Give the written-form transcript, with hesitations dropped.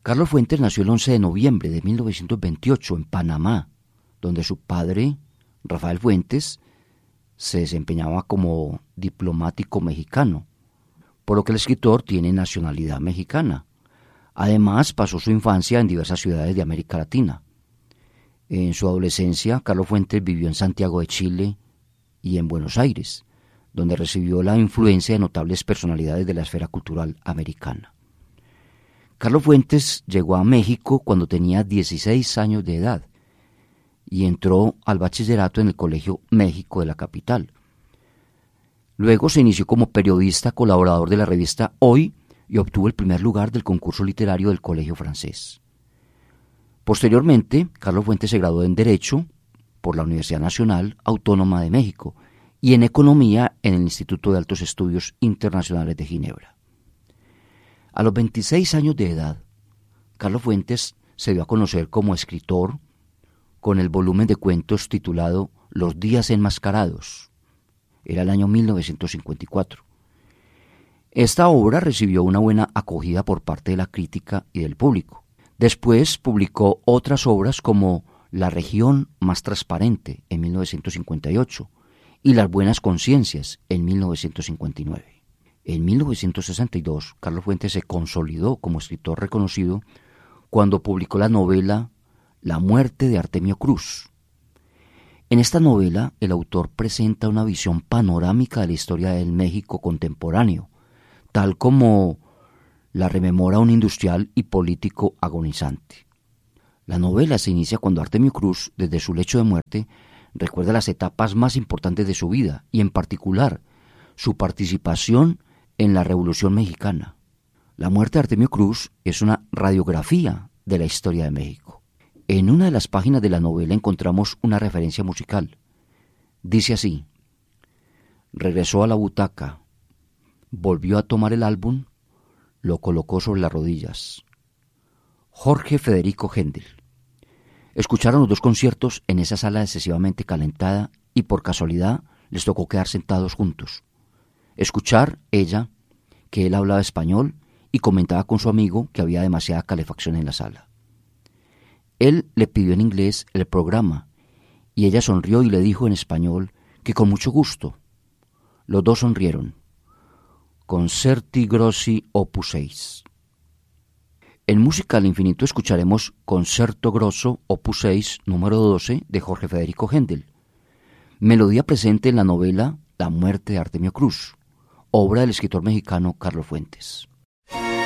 Carlos Fuentes nació el 11 de noviembre de 1928 en Panamá, donde su padre, Rafael Fuentes, se desempeñaba como diplomático mexicano, por lo que el escritor tiene nacionalidad mexicana. Además, pasó su infancia en diversas ciudades de América Latina. En su adolescencia, Carlos Fuentes vivió en Santiago de Chile y en Buenos Aires, donde recibió la influencia de notables personalidades de la esfera cultural americana. Carlos Fuentes llegó a México cuando tenía 16 años de edad y entró al bachillerato en el Colegio México de la capital. Luego se inició como periodista colaborador de la revista Hoy y obtuvo el primer lugar del concurso literario del Colegio Francés. Posteriormente, Carlos Fuentes se graduó en Derecho por la Universidad Nacional Autónoma de México y en Economía en el Instituto de Altos Estudios Internacionales de Ginebra. A los 26 años de edad, Carlos Fuentes se dio a conocer como escritor con el volumen de cuentos titulado Los días enmascarados. Era el año 1954. Esta obra recibió una buena acogida por parte de la crítica y del público. Después publicó otras obras como La región más transparente en 1958 y Las buenas conciencias en 1959. En 1962, Carlos Fuentes se consolidó como escritor reconocido cuando publicó la novela La muerte de Artemio Cruz. En esta novela, el autor presenta una visión panorámica de la historia del México contemporáneo, tal como la rememora un industrial y político agonizante. La novela se inicia cuando Artemio Cruz, desde su lecho de muerte, recuerda las etapas más importantes de su vida y, en particular, su participación en la Revolución Mexicana. La muerte de Artemio Cruz es una radiografía de la historia de México. En una de las páginas de la novela encontramos una referencia musical. Dice así: regresó a la butaca, volvió a tomar el álbum, lo colocó sobre las rodillas. Jorge Federico Händel. Escucharon los dos conciertos en esa sala excesivamente calentada y por casualidad les tocó quedar sentados juntos. Escuchar ella, que él hablaba español y comentaba con su amigo que había demasiada calefacción en la sala. Él le pidió en inglés el programa y ella sonrió y le dijo en español que con mucho gusto. Los dos sonrieron. Concerti Grossi Opus 6. En Música al Infinito escucharemos Concerto Grosso Opus 6 número 12 de Jorge Federico Händel, melodía presente en la novela La muerte de Artemio Cruz, obra del escritor mexicano Carlos Fuentes.